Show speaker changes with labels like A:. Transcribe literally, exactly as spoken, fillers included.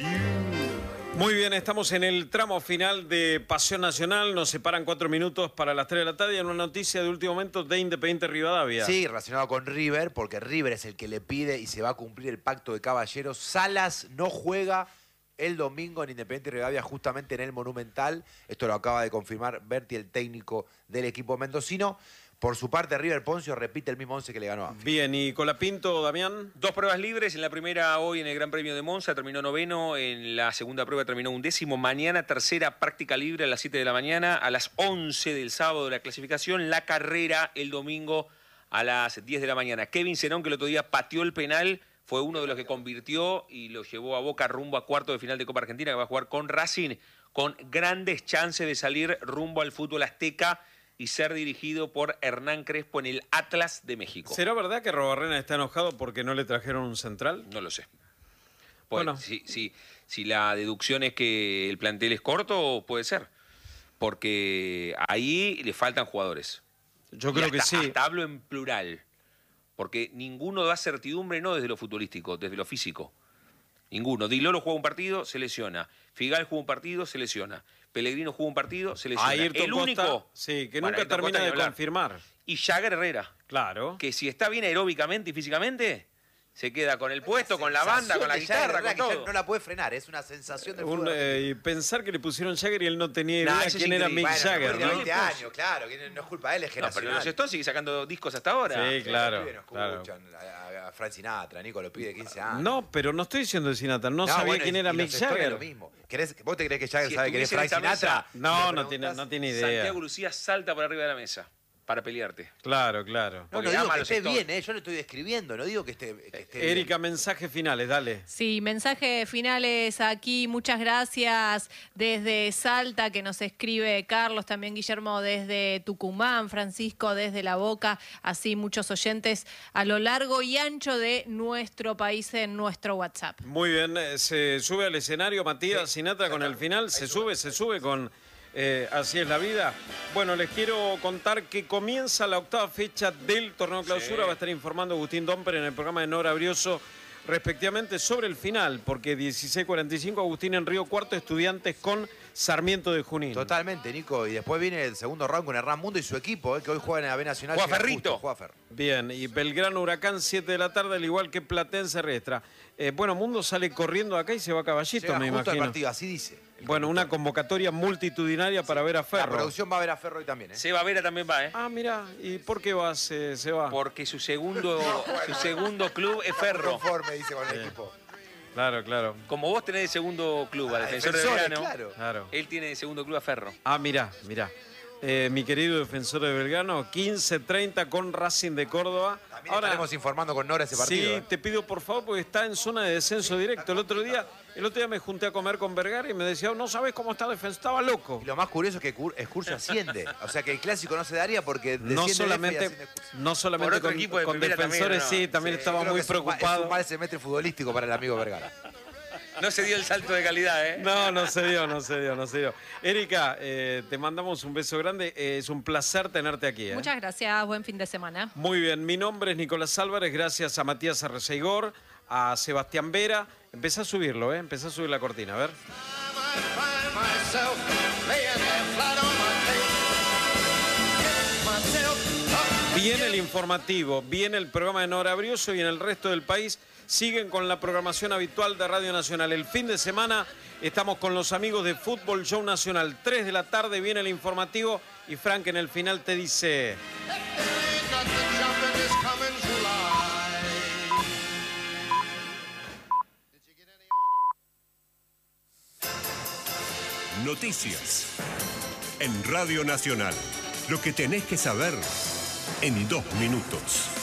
A: Muy bien, estamos en el tramo final de Pasión Nacional. Nos separan cuatro minutos para las tres de la tarde. Y en una noticia de último momento de Independiente Rivadavia.
B: Sí, relacionado con River, porque River es el que le pide y se va a cumplir el pacto de caballeros. Salas no juega el domingo en Independiente Rivadavia, justamente en el Monumental. Esto lo acaba de confirmar Berti, el técnico del equipo mendocino. Por su parte, River Poncio repite el mismo once que le ganó a Banfield.
A: Bien, ¿y Colapinto, Damián?
C: Dos pruebas libres. En la primera hoy en el Gran Premio de Monza terminó noveno. En la segunda prueba terminó undécimo. Mañana tercera práctica libre a las siete de la mañana. A las once del sábado de la clasificación. La carrera el domingo a las diez de la mañana. Kevin Zenón, que el otro día pateó el penal, fue uno de los que convirtió y lo llevó a Boca rumbo a cuarto de final de Copa Argentina, que va a jugar con Racing, con grandes chances de salir rumbo al fútbol azteca y ser dirigido por Hernán Crespo en el Atlas de México.
A: ¿Será verdad que Robarrena está enojado porque no le trajeron un central?
C: No lo sé. Pues,
A: bueno.
C: Si, si, si la deducción es que el plantel es corto, puede ser. Porque ahí le faltan jugadores.
A: Yo creo
C: hasta,
A: que sí.
C: Hasta hablo en plural. Porque ninguno da certidumbre, no desde lo futbolístico, desde lo físico. Ninguno. Di Loro juega un partido, se lesiona. Figal juega un partido, se lesiona. Pellegrino juega un partido, se lesiona.
A: Ayrton
C: el único...
A: Costa, sí, que
C: bueno,
A: nunca
C: Ayrton
A: termina
C: Costa
A: de confirmar.
C: Y Jagger Herrera.
A: Claro.
C: Que si está bien aeróbicamente y físicamente, se queda con el puesto, con la banda, con la guitarra, con todo.
B: No la puede frenar, es una sensación del
A: Un,
B: fútbol.
A: eh, y pensar que le pusieron Jagger y él no tenía idea
C: No, eso
A: quién
C: es
A: era
C: increíble.
A: Mick
B: Bueno,
A: Jagger,
B: tiene
A: ¿no?
B: veinte años, claro, que no es culpa de él, es
C: No, pero
A: Nacional.
C: los Stones siguen sacando discos hasta ahora.
A: Sí, claro.
B: Los pibes no
A: claro.
B: escuchan, a, a Frank Sinatra, Nico, los pibes de quince años.
A: No, pero no estoy diciendo de Sinatra, no, sabía
B: bueno,
A: quién
B: y-
A: era
B: y
A: Mick
B: los Stones
A: Jagger.
B: lo mismo. ¿Querés- ¿Vos te crees que Jagger
C: Si
B: sabe quién es
C: estuviese
B: Frank
C: en esta
B: Sinatra?
A: No,
B: Le
A: no tiene,
B: preguntás-
A: no tiene idea.
C: Santiago Lucía salta por arriba de la mesa para pelearte.
A: Claro, claro.
B: No,
C: Porque
B: no digo
C: ama a
B: que
C: los
B: esté
C: Stones.
B: bien, ¿eh? Yo le estoy describiendo, no digo que esté, que esté bien.
A: Erika, mensajes finales, dale.
D: Sí, mensajes finales aquí. Muchas gracias desde Salta, que nos escribe Carlos, también Guillermo desde Tucumán, Francisco desde La Boca, así muchos oyentes a lo largo y ancho de nuestro país en nuestro WhatsApp.
A: Muy bien, eh, se sube al escenario Matías
B: Sí.
A: Sinatra con el final, se sube, se sube con eh, Así es la vida. Bueno, les quiero contar que comienza la octava fecha del torneo clausura,
C: Sí.
A: va a estar informando Agustín Domper en el programa de Nora Brioso, respectivamente sobre el final, porque dieciséis cuarenta y cinco Agustín en Río Cuarto, Estudiantes con Sarmiento de Junín.
B: Totalmente, Nico. Y después viene el segundo round con Hernán Mundo y su equipo, eh, que hoy juega en la B Nacional.
C: Juega
B: Llega
C: Ferrito.
B: justo, Juega Ferro.
A: Bien, y Belgrano Huracán, siete de la tarde, al igual que Platense Riestra. Eh, bueno, Mundo sale corriendo acá y se va a Caballito,
B: Llega
A: me
B: justo al
A: imagino.
B: partido, así dice. el
A: Bueno, una
B: conductor.
A: convocatoria multitudinaria para ver a
B: La
A: Ferro.
B: producción va a ver a Ferro hoy también, ¿eh?
C: Seba Vera también va, ¿eh?
A: Ah, mira, ¿y por qué va, se, se va?
C: Porque su segundo, su segundo club es Ferro.
B: Conforme, dice, con el equipo.
A: Claro, claro,
C: Como vos tenés de segundo club a
B: Ah,
C: Defensor de
B: Defensores,
C: Belgrano,
B: claro.
A: claro.
C: él tiene de segundo club a Ferro.
A: Ah, mirá, mirá. Eh, mi querido Defensor de Belgrano, quince treinta con Racing de Córdoba.
B: También estaremos informando con Nora ese partido.
A: Sí,
B: ¿eh?
A: te pido por favor, porque está en zona de descenso directo. El otro día, el otro día me junté a comer con Vergara y me decía, no sabes cómo está Defensor, estaba loco.
B: Y lo más curioso es que Cur- Escurcio asciende. O sea que el clásico no se daría porque
A: No
B: desciende
A: solamente,
B: F y asciende Escurcio.
A: no solamente
C: Por otro
A: con,
C: equipo de
A: con
C: primera
A: defensores,
C: también, ¿no?
A: sí, también
B: Sí,
A: estaba
B: yo creo
A: muy
B: que es un ma-
A: preocupado.
B: Es un mal semestre futbolístico para el amigo Vergara.
C: No se dio el salto de calidad, ¿eh?
A: No, no se dio, no se dio, no se dio. Erika, eh, te mandamos un beso grande. Eh, es un placer tenerte aquí. ¿eh?
D: Muchas gracias, buen fin de semana.
A: Muy bien, mi nombre es Nicolás Álvarez, gracias a Matías Arreceigor, a Sebastián Vera. Empezá a subirlo, ¿eh? Empezá a subir la cortina, a ver. Viene el informativo, viene el programa de Nora Brioso y en el resto del país siguen con la programación habitual de Radio Nacional. El fin de semana estamos con los amigos de Fútbol Show Nacional. tres de la tarde viene el informativo y Frank en el final te dice...
E: Noticias en Radio Nacional. Lo que tenés que saber en dos minutos.